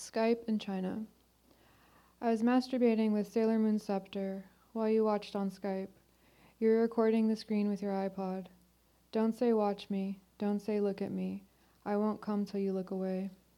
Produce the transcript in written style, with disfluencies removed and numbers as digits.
Skype in China. I was masturbating with Sailor Moon Scepter while you watched on Skype. You were recording the screen with your iPod. Don't say watch me. Don't say look at me. I won't come till you look away.